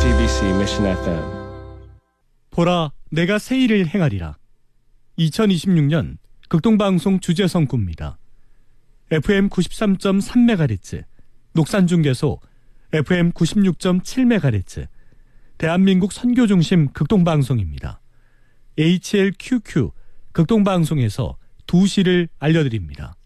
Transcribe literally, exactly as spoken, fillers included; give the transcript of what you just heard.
지티비씨 Mission 에프엠. 보라, 내가 새 일을 행하리라. 이천이십육 년 극동방송 주제성구입니다. 에프엠 구십삼 점 삼 메가헤르츠, 녹산중계소 에프엠 구십육 점 칠 메가헤르츠, 대한민국 선교중심 극동방송입니다. 에이치엘큐큐 극동방송에서 두 시를 알려드립니다.